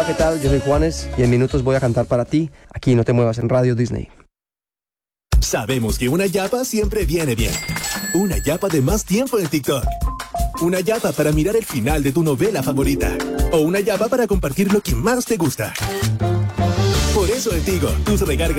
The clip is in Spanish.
Hola, ¿qué tal? Yo soy Juanes y en minutos voy a cantar para ti. Aquí No Te Muevas en Radio Disney. Sabemos que una yapa siempre viene bien. Una yapa de más tiempo en TikTok. Una yapa para mirar el final de tu novela favorita. O una yapa para compartir lo que más te gusta. Por eso en Tigo, tus recargas